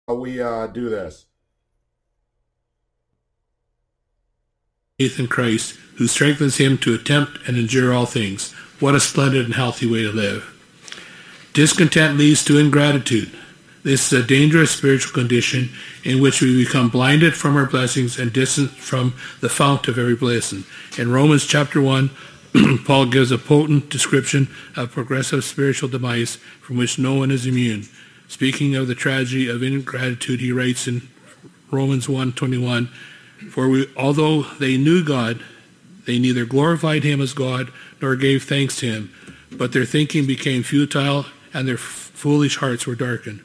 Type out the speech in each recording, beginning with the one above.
we do this. Faith in Christ, who strengthens him to attempt and endure all things. What a splendid and healthy way to live. Discontent leads to ingratitude. This is a dangerous spiritual condition in which we become blinded from our blessings and distant from the fount of every blessing. In Romans chapter 1, Paul gives a potent description of progressive spiritual demise from which no one is immune. Speaking of the tragedy of ingratitude, he writes in Romans 1:21, "For although they knew God, they neither glorified him as God nor gave thanks to him, but their thinking became futile and their foolish hearts were darkened."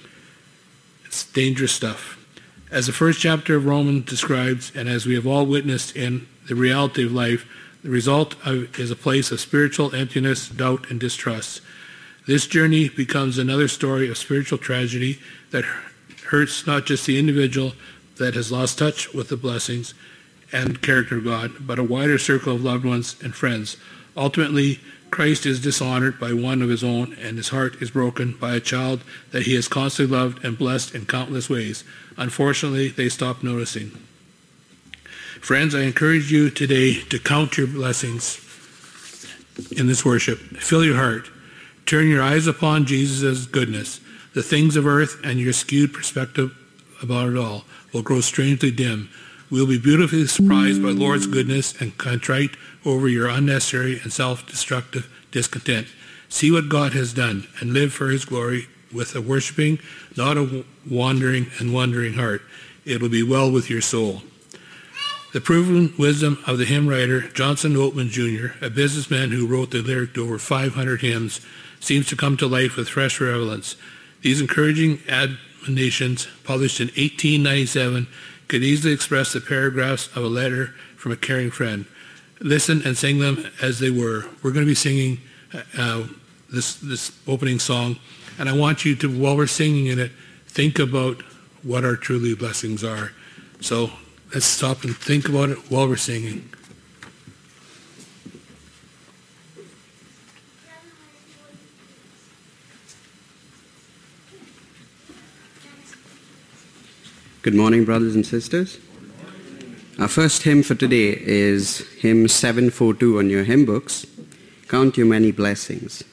It's dangerous stuff. As the first chapter of Romans describes, and as we have all witnessed in the reality of life, the result is a place of spiritual emptiness, doubt, and distrust. This journey becomes another story of spiritual tragedy that hurts not just the individual that has lost touch with the blessings and character of God, but a wider circle of loved ones and friends. Ultimately, Christ is dishonored by one of his own, and his heart is broken by a child that he has constantly loved and blessed in countless ways. Unfortunately, they stop noticing. Friends, I encourage you today to count your blessings in this worship. Fill your heart. Turn your eyes upon Jesus' goodness. The things of earth and your skewed perspective about it all will grow strangely dim. We'll be beautifully surprised by the Lord's goodness and contrite over your unnecessary and self-destructive discontent. See what God has done and live for his glory with a worshiping, not a wandering and wondering heart. It will be well with your soul. The proven wisdom of the hymn writer Johnson Oatman Jr., a businessman who wrote the lyric to over 500 hymns, seems to come to life with fresh relevance. These encouraging admonitions, published in 1897, could easily express the paragraphs of a letter from a caring friend. Listen and sing them as they were. We're going to be singing this opening song, and I want you to, while we're singing in it, think about what our truly blessings are. So let's stop and think about it while we're singing. Good morning, brothers and sisters. Our first hymn for today is hymn 742 on your hymn books, Count Your Many Blessings.